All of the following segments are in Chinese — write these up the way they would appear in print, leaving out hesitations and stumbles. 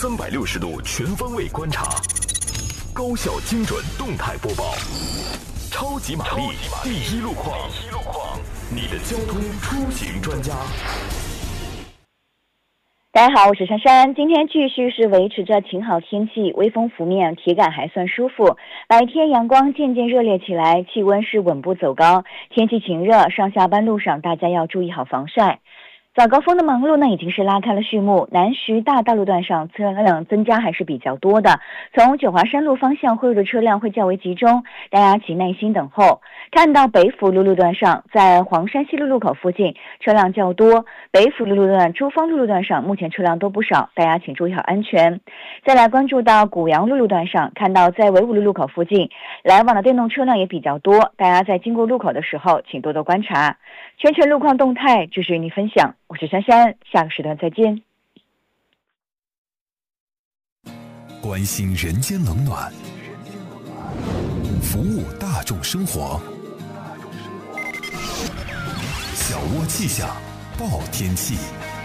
360度全方位观察，高效精准动态播报，超级玛丽第一路况，你的交通出行专家。 大家好，我是珊珊。今天继续是维持着晴好天气，微风拂面，体感还算舒服。白天阳光渐渐热烈起来，气温是稳步走高，天气晴热，上下班路上大家要注意好防晒。早高峰的忙碌呢已经是拉开了序幕，南徐大道路段上车辆增加还是比较多的，从九华山路方向汇入的车辆会较为集中，大家请耐心等候。看到北辅路路段上，在黄山西路路口附近车辆较多，北辅路路段、珠峰路段上目前车辆都不少，大家请注意好安全。再来关注到古阳路路段上，看到在纬五路路口附近来往的电动车辆也比较多，大家在经过路口的时候请多多观察。全程路况动态继续与你分享，我是珊珊，下个时段再见。 关心人间冷暖，服务大众生活，小窝气象报天气。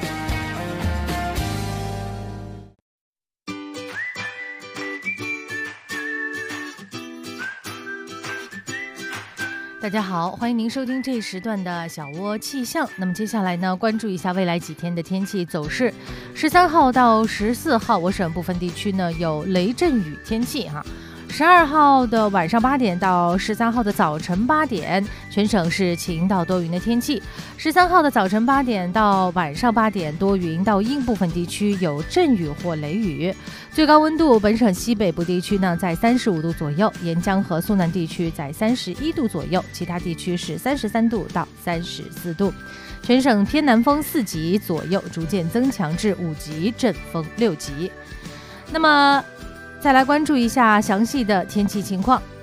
大家好，欢迎您收听这一时段的小窝气象。那么接下来呢，关注一下未来几天的天气走势。13号到14号，我省部分地区呢有雷阵雨天气哈。12号的晚上8点到13号的早晨8点，全省是晴到多云的天气。13号的早晨8点到晚上8点，多云到阴部分地区有阵雨或雷雨。最高温度，本省西北部地区呢在35度左右，沿江和苏南地区在31度左右，其他地区是33度到34度。全省偏南风4级左右，逐渐增强至5级，阵风6级。那么再来关注一下详细的天气情况。